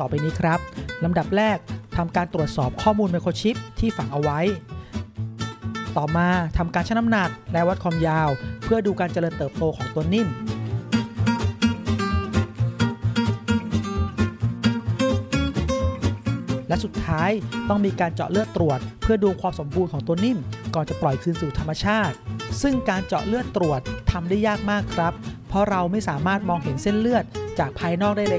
ต่อไปนี้ครับลำดับแรกทำการตรวจสอบข้อมูลไมโครชิปที่ฝังเอาไว้ต่อมาทำการชั่งน้ำหนักและวัดความยาวเพื่อดูการเจริญเติบโตของตัวนิ่มและสุดท้ายต้องมีการเจาะเลือดตรวจเพื่อดูความสมบูรณ์ของตัวนิ่มก่อนจะปล่อยคืนสู่ธรรมชาติซึ่งการเจาะเลือดตรวจทำได้ยากมากครับเพราะเราไม่สามารถมองเห็นเส้นเลือดจากภายนอกได้เลย